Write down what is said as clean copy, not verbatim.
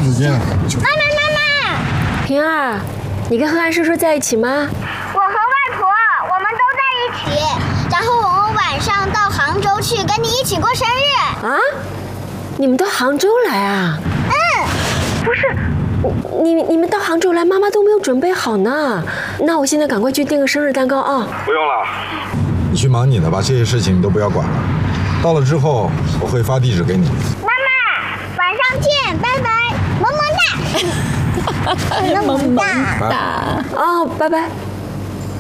子见。 妈， 平儿，你跟贺安叔叔在一起吗？ 我和外婆我们都在一起，然后我们晚上到杭州去跟你一起过生日。 啊？你们到杭州来啊？不是，你们到杭州来，妈妈都没有准备好呢。那我现在赶快去订个生日蛋糕啊！ 不用了，你去忙你的吧，这些事情你都不要管了。到了之后我会发地址给你。 妈妈，晚上见，拜拜，么么哒，么么哒。 哦，拜拜。